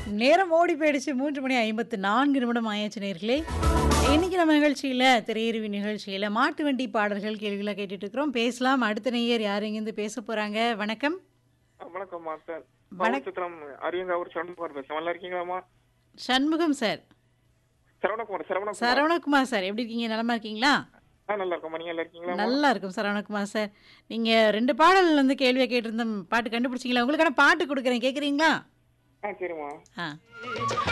நேரம் ஓடி போயிடுச்சு 3:54 ஆயாச்சு நேர்களே. இன்னைக்கு நம்ம நிகழ்ச்சியில திரையருவி நிகழ்ச்சியில மாட்டு வண்டி பாடல்கள் கேள்விகளா கேட்டுட்டு இருக்கிறோம். பேசலாம். அடுத்த நேயர் யார் எங்கிருந்து பேச போறாங்க? வணக்கம். வணக்கம்மா சார். வணக் பவுன்சித்திரம் அரியங்காவூர் சண்முகர் பேசுறேன். நல்லா இருக்கீங்களாம்மா? சண்முகம் சார். சரவணகுமார். சரவணகுமார் சார் எப்படி இருக்கீங்க? நலமா இருக்கீங்களா? நல்லா இருக்கோம்மா. நீங்க நல்லா இருக்கீங்களாம்மா? நல்லா இருக்கும் சரவணகுமார் சார். நீங்க 2 பாடல் வந்து கேள்வியா கேட்டிருந்த பாட்டு கண்டுபிடிச்சீங்களா? உங்களுக்கான பாட்டு குடுக்குறேன் கேட்குறீங்களா? சரிம்மா. ஆ.